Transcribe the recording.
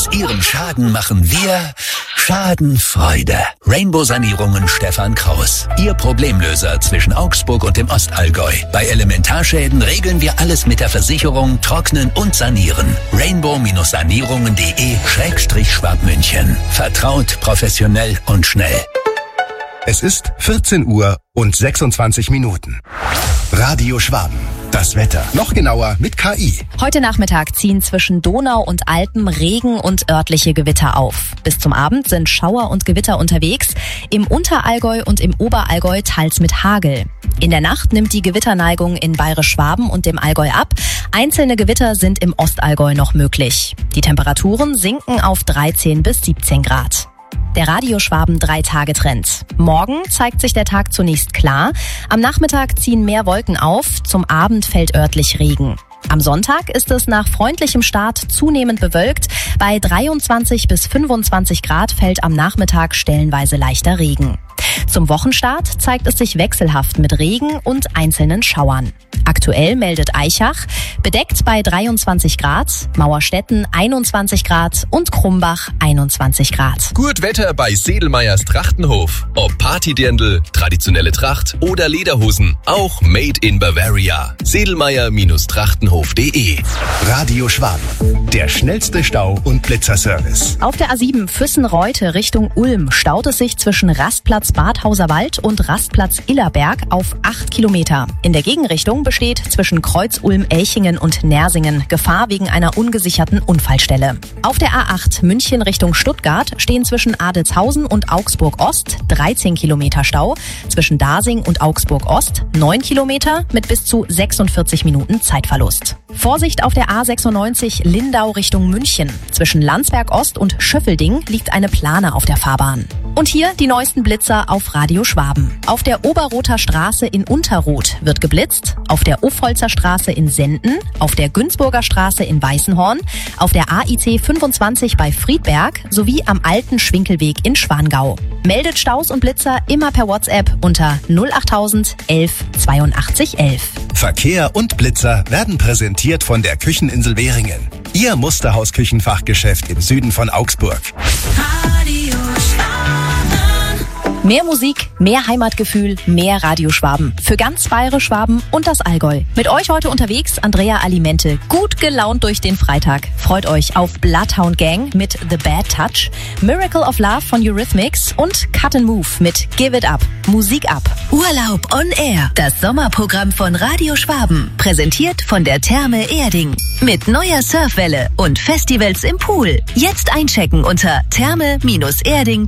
Aus Ihrem Schaden machen wir Schadenfreude. Rainbow Sanierungen Stefan Kraus. Ihr Problemlöser zwischen Augsburg und dem Ostallgäu. Bei Elementarschäden regeln wir alles mit der Versicherung, trocknen und sanieren. Rainbow-Sanierungen.de/Schwabmünchen. Vertraut, professionell und schnell. Es ist 14 Uhr und 26 Minuten. Radio Schwaben. Das Wetter. Noch genauer mit KI. Heute Nachmittag ziehen zwischen Donau und Alpen Regen und örtliche Gewitter auf. Bis zum Abend sind Schauer und Gewitter unterwegs. Im Unterallgäu und im Oberallgäu teils mit Hagel. In der Nacht nimmt die Gewitterneigung in Bayerisch-Schwaben und dem Allgäu ab. Einzelne Gewitter sind im Ostallgäu noch möglich. Die Temperaturen sinken auf 13 bis 17 Grad. Der Radio Schwaben 3-Tage-Trend. Morgen zeigt sich der Tag zunächst klar. Am Nachmittag ziehen mehr Wolken auf. Zum Abend fällt örtlich Regen. Am Sonntag ist es nach freundlichem Start zunehmend bewölkt. Bei 23 bis 25 Grad fällt am Nachmittag stellenweise leichter Regen. Zum Wochenstart zeigt es sich wechselhaft mit Regen und einzelnen Schauern. Aktuell meldet Aichach bedeckt bei 23 Grad, Mauerstetten 21 Grad und Krumbach 21 Grad. Gut Wetter bei Sedelmeyers Trachtenhof. Ob Partydirndl, traditionelle Tracht oder Lederhosen. Auch made in Bavaria. Sedelmeyer-Trachtenhof.de. Radio Schwaben. Der schnellste Stau- und Blitzerservice. Auf der A7 Füssen-Reute Richtung Ulm staut es sich zwischen Rastplatz Badhauser Wald und Rastplatz Illerberg auf 8 Kilometer. In der Gegenrichtung besteht zwischen Kreuz-Ulm-Elchingen und Nersingen Gefahr wegen einer ungesicherten Unfallstelle. Auf der A8 München Richtung Stuttgart stehen zwischen Adelzhausen und Augsburg-Ost 13 Kilometer Stau, zwischen Dasing und Augsburg-Ost 9 Kilometer mit bis zu 46 Minuten Zeitverlust. Vorsicht auf der A96 Lindau Richtung München. Zwischen Landsberg-Ost und Schöffelding liegt eine Plane auf der Fahrbahn. Und hier die neuesten Blitzer auf Radio Schwaben. Auf der Oberrother Straße in Unterroth wird geblitzt, auf der Uffolzer Straße in Senden, auf der Günzburger Straße in Weißenhorn, auf der AIC 25 bei Friedberg sowie am alten Schwinkelweg in Schwangau. Meldet Staus und Blitzer immer per WhatsApp unter 08000 11 82 11. Verkehr und Blitzer werden präsentiert von der Kücheninsel Währingen. Ihr Musterhaus-Küchenfachgeschäft im Süden von Augsburg. Radio Schwaben. Mehr Musik, mehr Heimatgefühl, mehr Radio Schwaben. Für ganz Bayerisch-Schwaben und das Allgäu. Mit euch heute unterwegs Andrea Alimente. Gut gelaunt durch den Freitag. Freut euch auf Bloodhound Gang mit The Bad Touch, Miracle of Love von Eurythmics und Cut and Move mit Give It Up. Musik ab. Urlaub on Air. Das Sommerprogramm von Radio Schwaben. Präsentiert von der Therme Erding. Mit neuer Surfwelle und Festivals im Pool. Jetzt einchecken unter therme-erding.de.